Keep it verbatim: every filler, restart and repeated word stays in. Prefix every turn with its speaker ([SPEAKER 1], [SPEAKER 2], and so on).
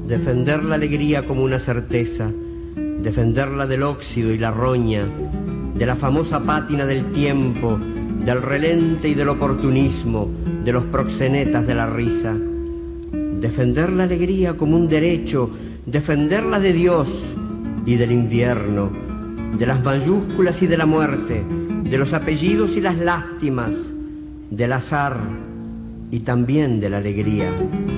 [SPEAKER 1] defender la alegría como una certeza, defenderla del óxido y la roña, de la famosa pátina del tiempo, del relente y del oportunismo, de los proxenetas de la risa. Defender la alegría como un derecho, defenderla de Dios y del invierno, de las mayúsculas y de la muerte, de los apellidos y las lástimas, del azar y también de la alegría.